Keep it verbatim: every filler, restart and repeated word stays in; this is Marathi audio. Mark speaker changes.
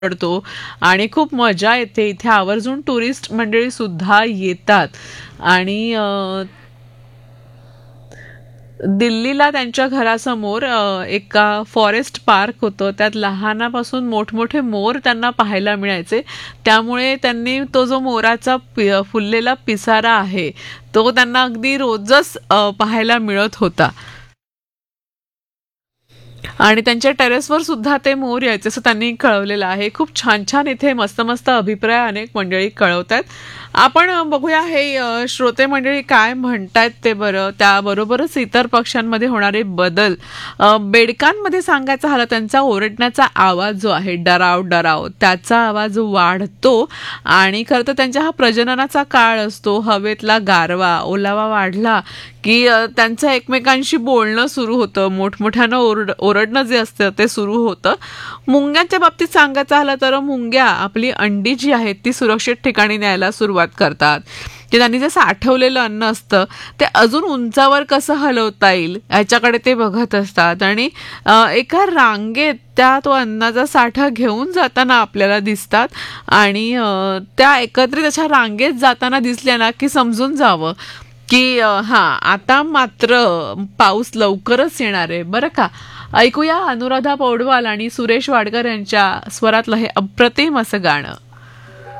Speaker 1: पडतो आणि खूप मजा येते. इथे आवर्जून टुरिस्ट मंडळी सुद्धा येतात. आणि अ, दिल्लीला त्यांच्या घरासमोर अ, एका फॉरेस्ट पार्क होतं. त्यात लहानापासून मोठमोठे मोर त्यांना पाहायला मिळायचे. त्यामुळे त्यांनी तो जो मोराचा पि- फुललेला पिसारा आहे तो त्यांना अगदी रोजच अ, पाहायला मिळत होता. आणि त्यांच्या टेरेसवर सुद्धा ते मोर यायचे असं त्यांनी कळवलेलं आहे. खूप छान छान इथे मस्त मस्त अभिप्राय अनेक मंडळी कळवतात. आपण अ, बघूया हे अ, श्रोते मंडळी काय म्हणतायत ते बरं. त्याबरोबरच इतर पक्ष्यांमध्ये होणारे बदल. अ, बेडकांमध्ये सांगायचं झालं त्यांचा ओरडण्याचा आवाज जो आहे डराव डराव त्याचा आवाज वाढतो. आणि खरं तर त्यांच्या हा प्रजननाचा काळ असतो. हवेतला गारवा ओलावा वाढला की अ, त्यांचं एकमेकांशी बोलणं सुरू होतं. मोठमोठ्यानं ओरड ओरडणं जे असतं ते सुरू होतं. मुंग्यांच्या बाबतीत सांगायचं झालं तर मुंग्या आपली अंडी जी आहेत ती सुरक्षित ठिकाणी न्यायला सुरुवात करतात. ते त्यांनी जे साठवलेलं अन्न असतं ते अजून उंचावर कसं हलवता येईल ह्याच्याकडे ते बघत असतात. आणि अ, एका रांगेत त्या तो अन्नाचा साठा घेऊन जाताना आपल्याला दिसतात. आणि अ, त्या एकत्रित अशा रांगेत जाताना दिसल्या ना की समजून जावं की अ, हा आता मात्र पाऊस लवकरच येणार आहे बरं का. ऐकूया अनुराधा पौडवाल आणि सुरेश वाडकर यांच्या स्वरातलं हे अप्रतिम असं गाणं.